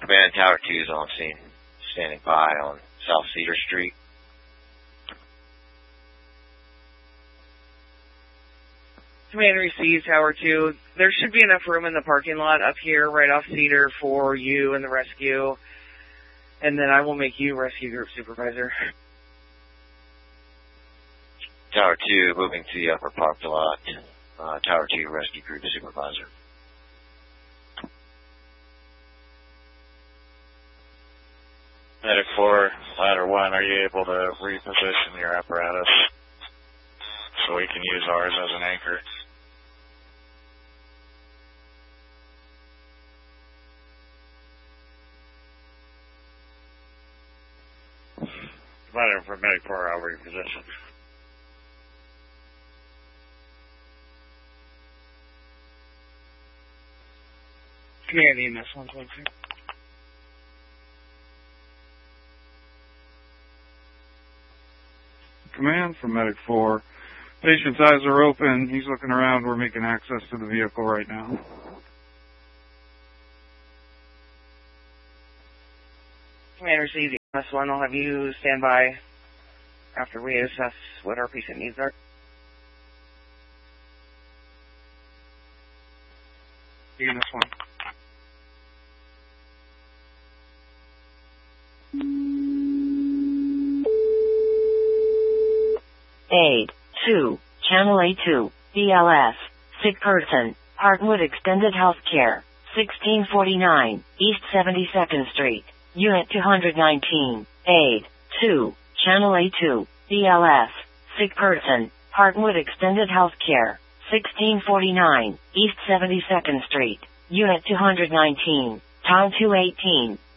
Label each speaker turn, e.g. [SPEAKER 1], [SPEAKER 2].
[SPEAKER 1] Command Tower 2 is on scene, standing by on South Cedar Street.
[SPEAKER 2] Command received, Tower 2. There should be enough room in the parking lot up here, right off Cedar, for you and the rescue. And then I will make you rescue group supervisor.
[SPEAKER 1] Tower 2 moving to the upper parking lot. Tower 2 rescue group supervisor.
[SPEAKER 3] Medic 4, Ladder 1, are you able to reposition your apparatus so we can use ours as an anchor? Ladder for Medic 4, I'll reposition.
[SPEAKER 2] Command EMS 123.
[SPEAKER 4] Command from Medic 4. Patient's eyes are open. He's looking around. We're making access to the vehicle right now.
[SPEAKER 2] Command received EMS 1. I'll have you stand by after we assess what our patient needs are.
[SPEAKER 4] EMS 1.
[SPEAKER 5] Aid 2, Channel A2, BLS, sick person, Heartwood Extended Healthcare, 1649, East 72nd Street, Unit 219, Aid 2, Channel A2, BLS, sick person, Heartwood Extended Healthcare, 1649, East 72nd Street, Unit 219, time 2:18.